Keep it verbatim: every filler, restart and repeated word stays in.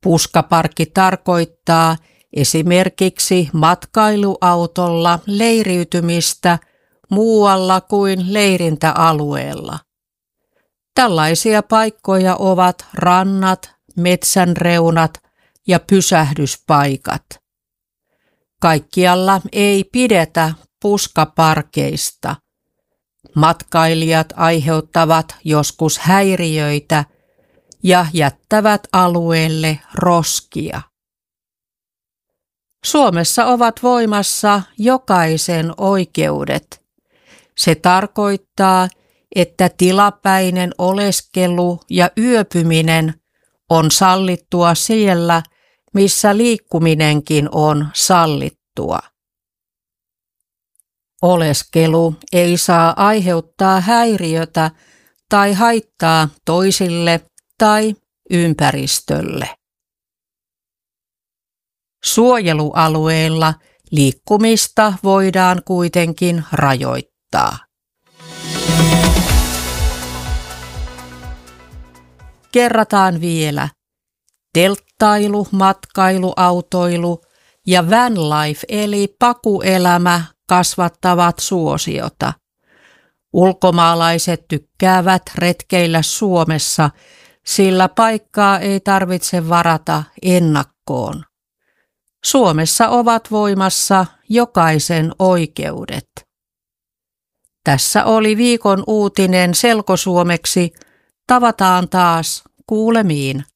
Puskaparkki tarkoittaa esimerkiksi matkailuautolla leiriytymistä muualla kuin leirintäalueella. Tällaisia paikkoja ovat rannat, metsänreunat ja pysähdyspaikat. Kaikkialla ei pidetä puskaparkeista. Matkailijat aiheuttavat joskus häiriöitä ja jättävät alueelle roskia. Suomessa ovat voimassa jokaisen oikeudet. Se tarkoittaa, että tilapäinen oleskelu ja yöpyminen on sallittua siellä, missä liikkuminenkin on sallittua. Oleskelu ei saa aiheuttaa häiriötä tai haittaa toisille tai ympäristölle. Suojelualueella liikkumista voidaan kuitenkin rajoittaa. Kerrataan vielä. Telttailu, matkailu, autoilu ja vanlife eli pakuelämä kasvattavat suosiota. Ulkomaalaiset tykkäävät retkeillä Suomessa, sillä paikkaa ei tarvitse varata ennakkoon. Suomessa ovat voimassa jokaisen oikeudet. Tässä oli viikon uutinen selkosuomeksi. Tavataan taas kuulemiin.